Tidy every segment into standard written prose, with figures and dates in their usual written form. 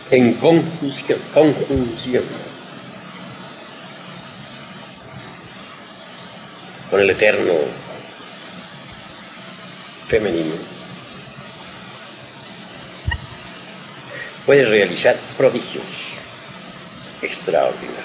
en conjunción con el eterno femenino, puede realizar prodigios extraordinarios.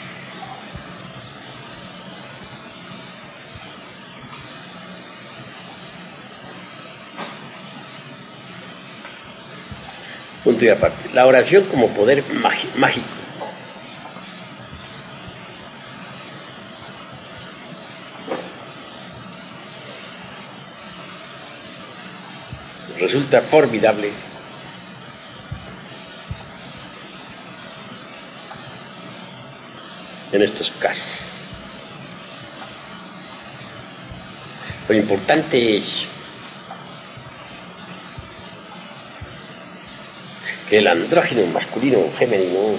Punto y aparte. La oración como poder mágico. Resulta formidable en estos casos. Lo importante es que el andrógeno masculino o femenino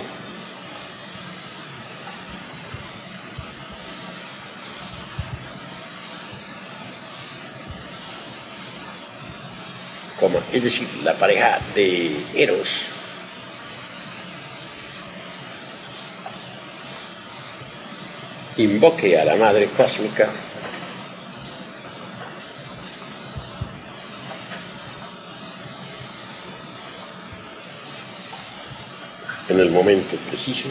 es decir, la pareja de Eros invoque a la madre cósmica en el momento preciso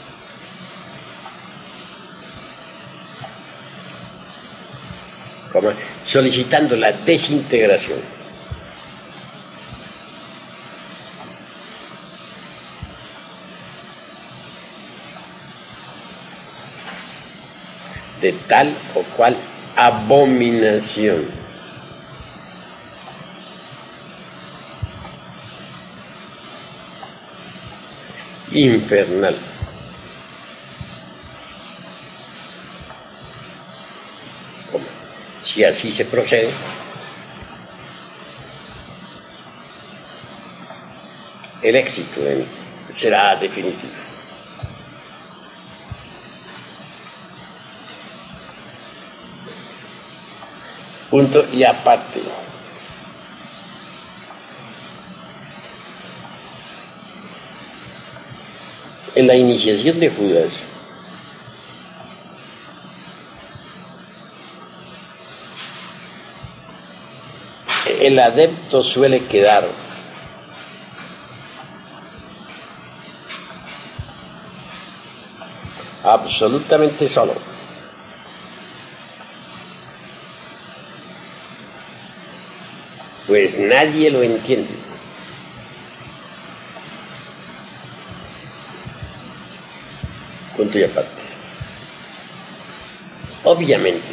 solicitando la desintegración de tal o cual abominación infernal si así se procede, el éxito será definitivo. Punto y aparte. En la iniciación de Judas, el adepto suele quedar absolutamente solo. Pues nadie lo entiende. Punto y aparte. Obviamente,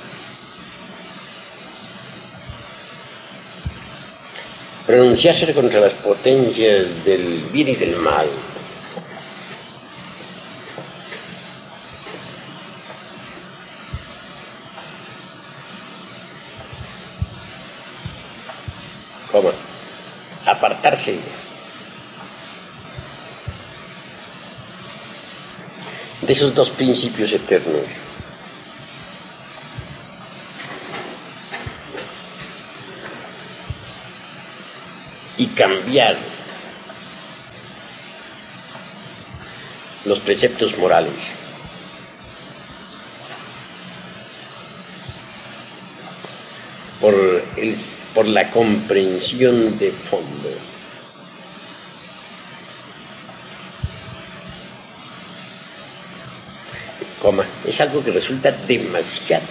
pronunciarse contra las potencias del bien y del mal apartarse de esos dos principios eternos y cambiar los preceptos morales por la comprensión de fondo es algo que resulta demasiado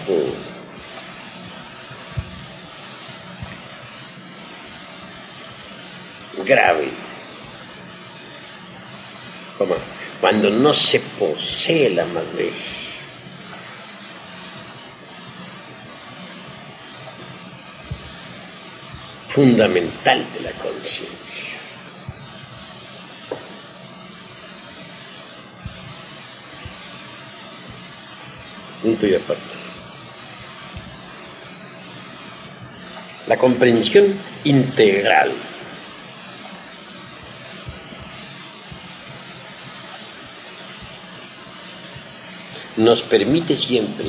grave, cuando no se posee la madurez fundamental de la conciencia. Punto y aparte. La comprensión integral nos permite siempre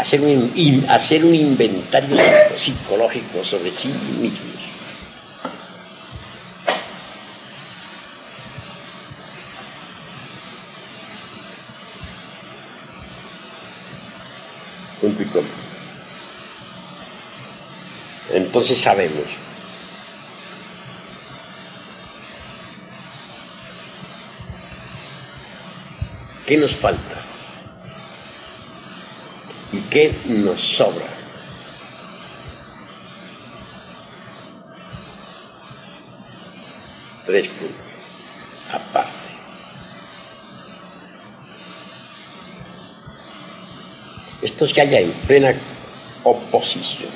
hacer un inventario psicológico sobre sí mismos. Punto y coma. Entonces sabemos qué nos falta y qué nos sobra. Tres puntos aparte. Esto se halla en plena oposición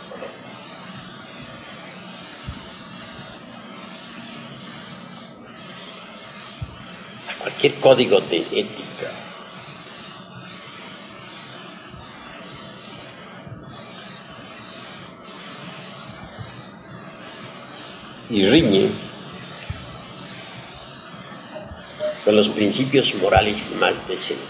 a cualquier código de ética. Y riñe con los principios morales más decentes.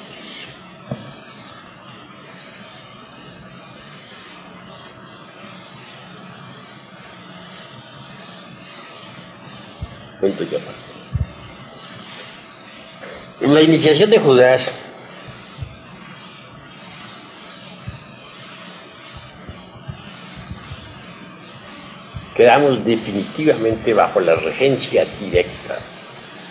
Punto y aparte. En la iniciación de Judas, quedamos definitivamente bajo la regencia directa